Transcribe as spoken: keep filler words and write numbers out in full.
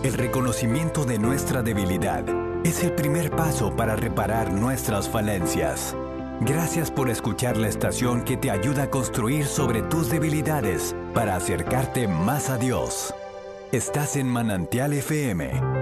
El reconocimiento de nuestra debilidad es el primer paso para reparar nuestras falencias. Gracias por escuchar la estación que te ayuda a construir sobre tus debilidades para acercarte más a Dios. Estás en Manantial F M.